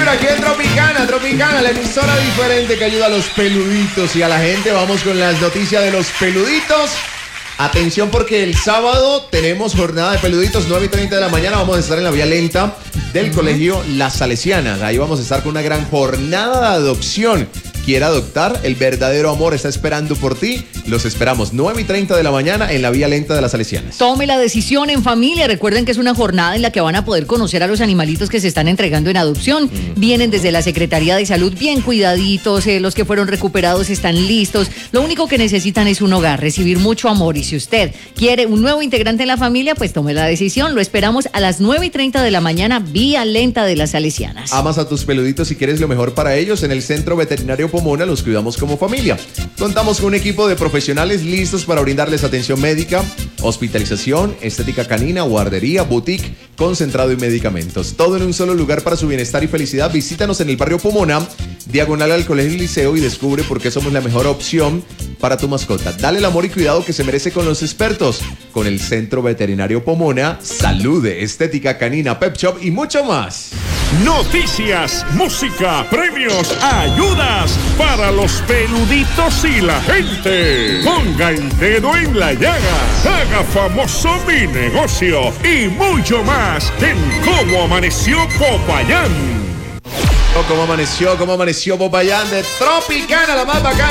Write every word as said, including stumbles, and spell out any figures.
vibra, aquí en Tropicana, Tropicana, la emisora diferente que ayuda a los peluditos y a la gente. Vamos con las noticias de los peluditos. Atención porque el sábado tenemos jornada de peluditos, nueve y treinta de la mañana. Vamos a estar en la vía lenta del colegio Las Salesianas. Ahí vamos a estar con una gran jornada de adopción. Quiere adoptar, el verdadero amor está esperando por ti. Los esperamos nueve y treinta de la mañana en la vía lenta de Las Salesianas. Tome la decisión en familia. Recuerden que es una jornada en la que van a poder conocer a los animalitos que se están entregando en adopción. Mm. Vienen desde la Secretaría de Salud bien cuidaditos, eh, los que fueron recuperados están listos. Lo único que necesitan es un hogar, recibir mucho amor. Y si usted quiere un nuevo integrante en la familia, pues tome la decisión. Lo esperamos a las nueve y treinta de la mañana, vía lenta de Las Salesianas. Amas a tus peluditos y quieres lo mejor para ellos. En el Centro Veterinario Pomona los cuidamos como familia. Contamos con un equipo de profesionales listos para brindarles atención médica, hospitalización, estética canina, guardería, boutique, concentrado y medicamentos. Todo en un solo lugar para su bienestar y felicidad. Visítanos en el barrio Pomona, diagonal al Colegio Liceo, y descubre por qué somos la mejor opción para tu mascota. Dale el amor y cuidado que se merece con los expertos. Con el Centro Veterinario Pomona, salud, estética canina, pet shop y mucho más. Noticias, música, premios, ayudas para los peluditos y la gente. Ponga el dedo en la llaga, haga famoso mi negocio y mucho más en Cómo Amaneció Popayán. ¿Cómo amaneció? ¿Cómo amaneció Popayán de Tropicana, la más bacana?